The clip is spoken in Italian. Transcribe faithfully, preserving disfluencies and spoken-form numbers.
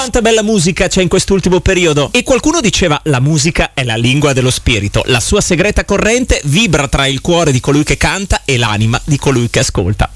Quanta bella musica c'è in quest'ultimo periodo. E qualcuno diceva: la musica è la lingua dello spirito, la sua segreta corrente vibra tra il cuore di colui che canta e l'anima di colui che ascolta.